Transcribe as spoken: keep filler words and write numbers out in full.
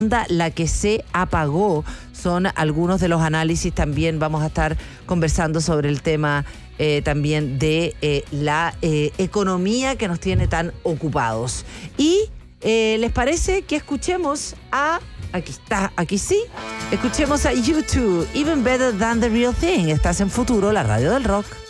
la que se apagó. Son algunos de los análisis. También vamos a estar conversando sobre el tema eh, también de eh, la eh, economía que nos tiene tan ocupados. Y eh, ¿les parece que escuchemos a... Aquí está, aquí sí. Escuchemos a U dos, Even Better Than The Real Thing. Estás en Futuro, la radio del rock.